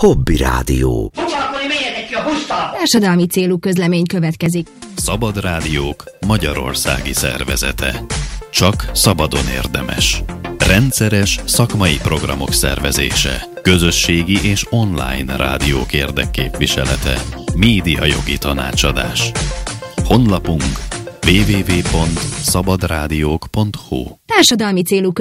Hobby Rádió. Társadalmi célú közlemény következik. Szabad Rádiók Magyarországi Szervezete. Csak szabadon érdemes. Rendszeres szakmai programok szervezése. Közösségi és online rádiók érdekképviselete. Médiajogi tanácsadás. Honlapunk www.szabadrádiók.hu. Társadalmi célú